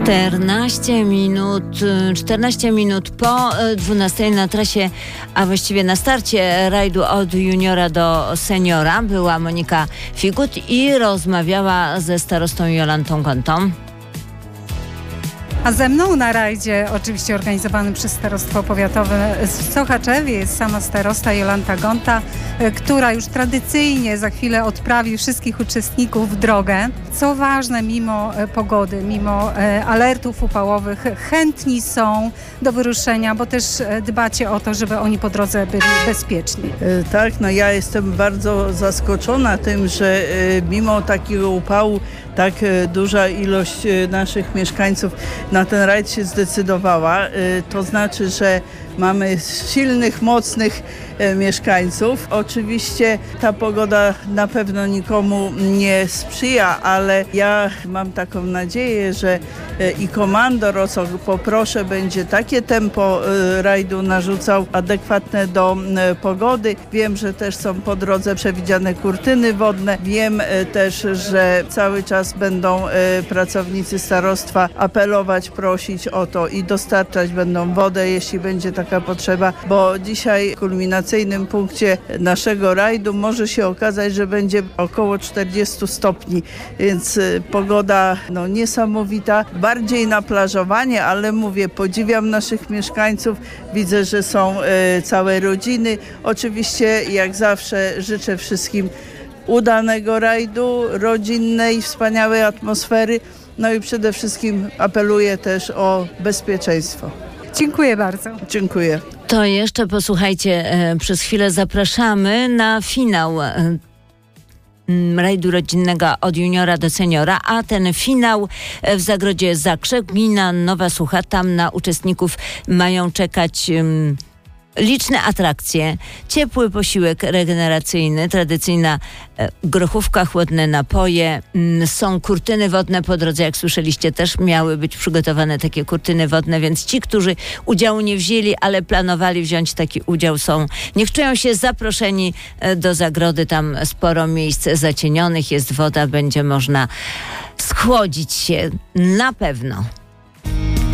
14 minut po 12 na trasie, a właściwie na starcie rajdu od juniora do seniora była Monika Figut i rozmawiała ze starostą Jolantą Gontą. A ze mną na rajdzie, oczywiście organizowanym przez Starostwo Powiatowe w Sochaczewie, jest sama starosta Jolanta Gonta, która już tradycyjnie za chwilę odprawi wszystkich uczestników w drogę. Co ważne, mimo pogody, mimo alertów upałowych, chętni są do wyruszenia, bo też dbacie o to, żeby oni po drodze byli bezpieczni. Tak, ja jestem bardzo zaskoczona tym, że mimo takiego upału tak duża ilość naszych mieszkańców na ten rajd się zdecydowała. To znaczy, że mamy silnych, mocnych mieszkańców. Oczywiście ta pogoda na pewno nikomu nie sprzyja, ale ja mam taką nadzieję, że i komandor, o co poproszę, będzie takie tempo rajdu narzucał adekwatne do pogody. Wiem, że też są po drodze przewidziane kurtyny wodne. Wiem też, że cały czas będą pracownicy starostwa apelować, prosić o to i dostarczać będą wodę, jeśli będzie taka potrzeba, bo dzisiaj w kulminacyjnym punkcie naszego rajdu może się okazać, że będzie około 40 stopni, więc pogoda niesamowita. Bardziej na plażowanie, ale mówię, podziwiam naszych mieszkańców, widzę, że są całe rodziny. Oczywiście jak zawsze życzę wszystkim udanego rajdu, rodzinnej, wspaniałej atmosfery, i przede wszystkim apeluję też o bezpieczeństwo. Dziękuję bardzo. Dziękuję. To jeszcze posłuchajcie, przez chwilę zapraszamy na finał rajdu rodzinnego od juniora do seniora, a ten finał w Zagrodzie Zakrzep, gmina Nowa Sucha. Tam na uczestników mają czekać liczne atrakcje, ciepły posiłek regeneracyjny, tradycyjna grochówka, chłodne napoje, są kurtyny wodne po drodze, jak słyszeliście, też miały być przygotowane takie kurtyny wodne, więc ci, którzy udziału nie wzięli, ale planowali wziąć taki udział, niech czują się zaproszeni do zagrody, tam sporo miejsc zacienionych, jest woda, będzie można schłodzić się na pewno.